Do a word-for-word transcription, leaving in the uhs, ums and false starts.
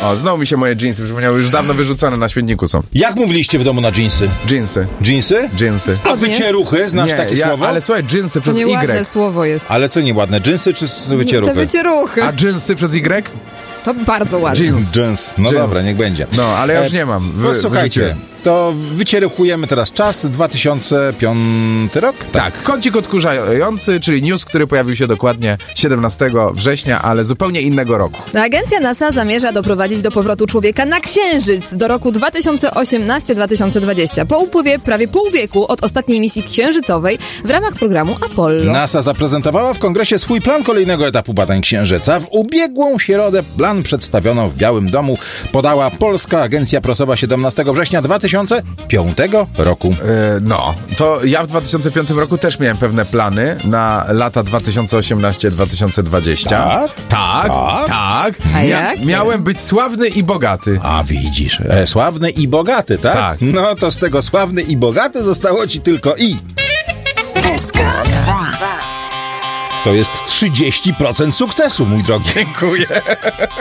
O, znowu mi się moje dżinsy przypomniały, już dawno wyrzucone na śmietniku są. Jak mówiliście w domu na dżinsy? Dżinsy. Dżinsy? Dżinsy. A wycieruchy? Znasz Nie, takie ja, słowo? ale słuchaj, dżinsy To przez nieładne Y. słowo jest. Ale co nieładne, dżinsy czy s- wycieruchy? Te wycieruchy. A dżinsy przez Y? To bardzo ładne. Jeans. Dżins. No Dżins. dobra, niech będzie. No, ale ja już E, nie mam. Wy, Posłuchajcie, wyrzuciłem. to wycieruchujemy teraz czas, dwa tysiące piąty rok? Tak, kącik odkurzający, czyli news, który pojawił się dokładnie siedemnastego września, ale zupełnie innego roku. Agencja NASA zamierza doprowadzić do powrotu człowieka na Księżyc do roku dwa tysiące osiemnastego do dwa tysiące dwudziestego. Po upływie prawie pół wieku od ostatniej misji księżycowej w ramach programu Apollo. NASA zaprezentowała w kongresie swój plan kolejnego etapu badań Księżyca. W ubiegłą środę plan przedstawiono w Białym Domu, podała Polska Agencja Prasowa siedemnastego września dwa tysiące piątego roku. E, no, to ja w dwa tysiące piątym roku też miałem pewne plany na lata dwa tysiące osiemnasty do dwa tysiące dwudziestego. Tak? Tak, Tak? tak. A jak? Miałem być sławny i bogaty. A widzisz, e, sławny i bogaty, tak? Tak. No to z tego sławny i bogaty zostało ci tylko i. S K dwa. To jest trzydzieści procent sukcesu, mój drogi. Dziękuję.